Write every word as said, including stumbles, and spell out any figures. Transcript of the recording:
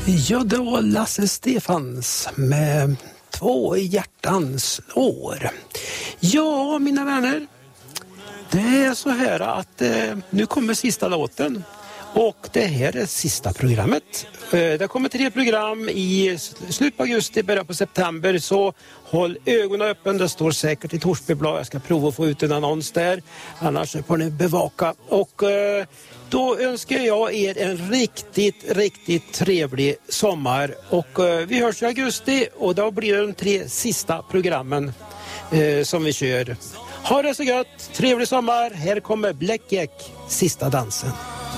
Ja, det var Lasse Stefans med Två hjärtans år. Ja, mina vänner, det är så här att eh, nu kommer sista låten. Och det här är sista programmet. Det kommer tre program i slutet på augusti, början på september. Så håll ögonen öppen, det står säkert i Torsbyblad. Jag ska prova att få ut en annons där. Annars får ni bevaka. Och då önskar jag er en riktigt, riktigt trevlig sommar. Och vi hörs i augusti och då blir det de tre sista programmen som vi kör. Ha det så gott, trevlig sommar. Här kommer Black Jack, sista dansen.